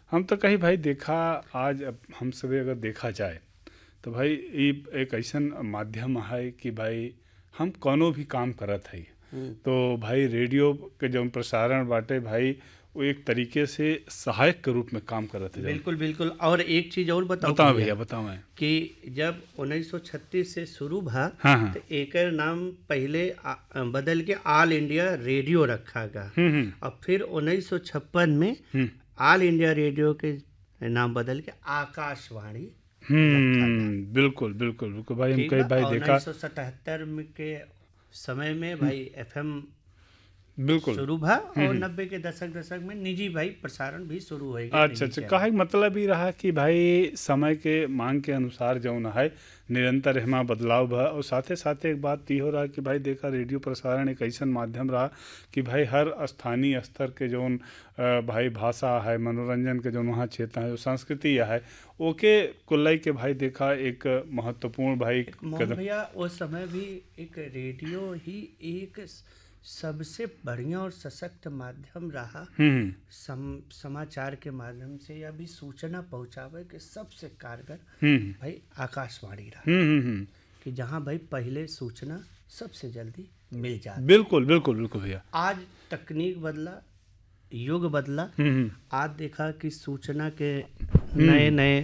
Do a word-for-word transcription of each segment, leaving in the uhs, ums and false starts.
हम तो कहीं भाई देखा, आज अब हम सभी अगर देखा जाए तो भाई ये एक ऐसन माध्यम है कि भाई हम कोनो भी काम करत है तो भाई रेडियो के जो प्रसारण बाटे भाई वो एक तरीके से सहायक के रूप में काम करत है। बिल्कुल बिल्कुल। और एक चीज और बताओ बताओ भैया, बताओ मैं कि जब उन्नीस सौ छत्तीस से शुरू भा हाँ हाँ तो एकर नाम पहले आ, बदल के ऑल इंडिया रेडियो रखा गया और फिर उन्नीस सौ छप्पन में ऑल इंडिया रेडियो के नाम बदल के आकाशवाणी। हम्म बिल्कुल बिल्कुल बिल्कुल भाई। हम कई भाई देखा उन्नीस सौ सतहत्तर में के समय में भाई एफएम बिल्कुल शुरू भा और नब्बे के दशक दशक में निजी भाई प्रसारण भी शुरू हो गया। अच्छा अच्छा, कहा मतलब ही रहा कि भाई समय के मांग के अनुसार जौन है निरंतर एमा बदलाव भा और साथे साथे एक बात ये हो रहा कि भाई देखा रेडियो प्रसारण एक ऐसा माध्यम रहा कि भाई हर स्थानीय स्तर के जौन भाई भाषा है, मनोरंजन के जौन वहाँ क्षेत्र है, जो संस्कृति है ओके कुल्लई के भाई देखा एक महत्वपूर्ण भाई कदम भैया। उस समय भी एक रेडियो ही एक सबसे बढ़िया और सशक्त माध्यम रहा सम, समाचार के माध्यम से या भी सूचना पहुंचावे के सबसे कारगर भाई आकाशवाणी रहा कि जहां भाई पहले सूचना सबसे जल्दी मिल जाती। बिल्कुल बिल्कुल बिल्कुल भैया। आज तकनीक बदला, युग बदला, आज देखा कि सूचना के नए नए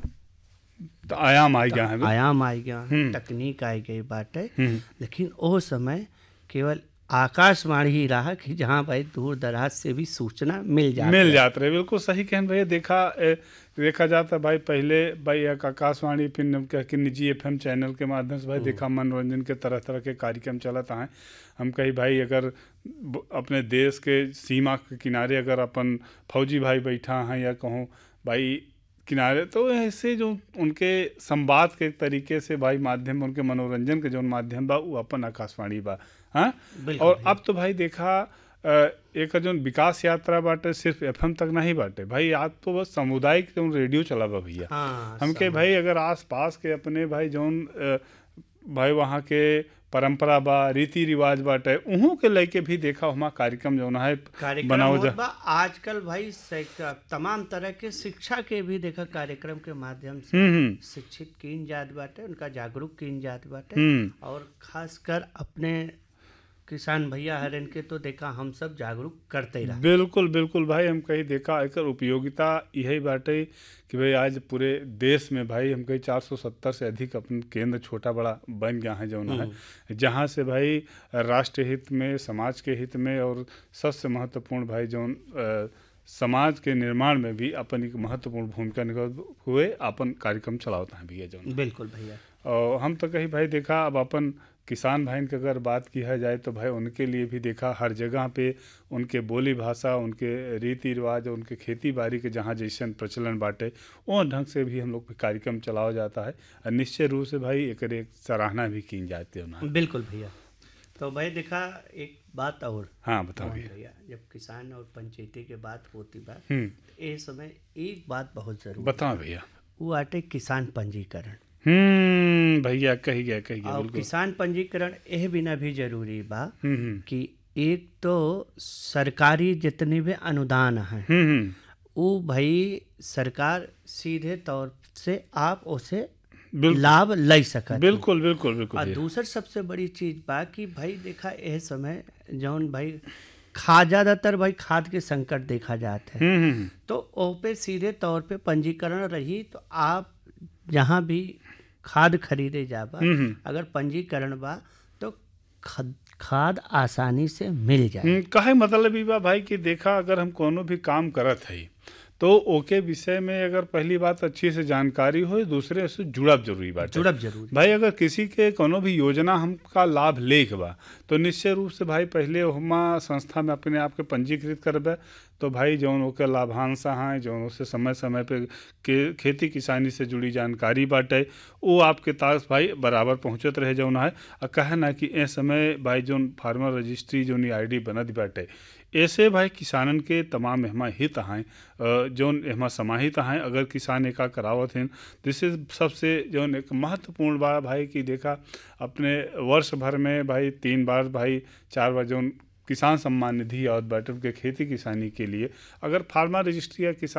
तो आयाम आ गया है, आयाम आ गया, तकनीक आ गई बात है। लेकिन वो समय केवल आकाशवाणी ही रहा कि जहाँ भाई दूर दराज से भी सूचना मिल जाती मिल जाते रहे। बिल्कुल सही कहन भैया। देखा ए, देखा जाता भाई पहले भाई आकाशवाणी फिर कि निजी एफएम चैनल के माध्यम से भाई देखा मनोरंजन के तरह तरह के कार्यक्रम चलता है। हम कहीं भाई अगर अपने देश के सीमा के किनारे अगर अपन फौजी भाई बैठा हैं या कहूँ भाई किनारे तो ऐसे जो उनके संवाद के तरीके से भाई माध्यम उनके मनोरंजन के जो माध्यम बा वो अपन आकाशवाणी बा। हाँ, और अब तो भाई देखा एक जो विकास यात्रा बाटे सिर्फ एफएम तक नहीं बाटे भाई, आज तो बस सामुदायिक जो रेडियो चला बा भैया। हाँ, हमके भाई अगर आस पास के अपने भाई जौन भाई वहाँ के परंपरा बा रीति रिवाज बाटे उहों के लेके भी देखा हमारा कार्यक्रम जो है बनाओ जा। आजकल भाई तमाम तरह के शिक्षा के भी देखा कार्यक्रम के माध्यम से शिक्षित कीन जात बाटे, उनका जागरूक कीन जात बाटे और खासकर अपने किसान भैया हरन के तो देखा हम सब जागरूक करते ही रहा। बिल्कुल बिल्कुल भाई। हम कहीं देखा एक उपयोगिता यही बाटे कि भाई आज पूरे देश में भाई हम कहीं चार सौ सत्तर से अधिक अपन केंद्र छोटा बड़ा बन गया है जो है, जहाँ से भाई राष्ट्र हित में, समाज के हित में और सबसे महत्वपूर्ण भाई जो समाज के निर्माण में भी अपन एक महत्वपूर्ण भूमिका निभा हुए अपन कार्यक्रम चलाता है भैया जो। बिल्कुल भैया। और हम तो कहीं भाई देखा अब अपन किसान भाई की अगर बात किया जाए तो भाई उनके लिए भी देखा हर जगह पे उनके बोली भाषा, उनके रीति रिवाज, उनके खेती बाड़ी के जहाँ जैसन प्रचलन बाटे वो ढंग से भी हम लोग कार्यक्रम चलाया जाता है और निश्चय रूप से भाई एक एक सराहना भी की जाती है। बिल्कुल भैया। तो भाई देखा एक बात और। हाँ बताओ भैया। जब किसान और पंचायती के बात होती बात इस समय एक बात बहुत जरूरी बताओ भैया, वो आटे किसान पंजीकरण। हम्म भैया कही गया कही गया। और किसान पंजीकरण यह बिना भी जरूरी बा कि एक तो सरकारी जितने भी अनुदान है वो भाई सरकार सीधे तौर से आप उसे लाभ ले सकते। बिल्कुल बिल्कुल बिल्कुल। और दूसर सबसे बड़ी चीज बा कि भाई देखा यह समय जौन भाई खाद ज्यादातर भाई खाद के संकट देखा जाता है तो ओ पे सीधे तौर पे पंजीकरण रही तो आप जहाँ भी खाद खरीदे जाबा अगर पंजीकरण बा तो खाद आसानी से मिल जाए। कहे मतलब भी बा भाई कि देखा अगर हम कोनो भी काम करत है तो ओके विषय में अगर पहली बात अच्छी से जानकारी हो, दूसरे से जुड़ब जरूरी बात जुड़ब जरूरी भाई। अगर किसी के कोनो भी योजना हमका लाभ लेके बा तो निश्चय रूप से भाई पहले हम संस्था में अपने आप के पंजीकृत करबे तो भाई जौन ओके लाभांश हैं जौन उससे समय समय पे के खेती किसानी से जुड़ी जानकारी बाटे वो आपके पास भाई बराबर पहुँचत रहे जौन है। और कहे ना कि ए समय भाई जौन फार्मर रजिस्ट्री जौन आई डी बनत बाटे ऐसे भाई किसानन के तमाम एहमा हित हैं जौन एहमा समाहित हैं। अगर किसान एका करावत हैं दिस इज सबसे जौन एक महत्वपूर्ण बात भाई कि देखा अपने वर्ष भर में भाई तीन बार भाई चार बार जौन किसान सम्मान निधि और बाटे के खेती किसानी के लिए अगर फार्मर रजिस्ट्री या किसान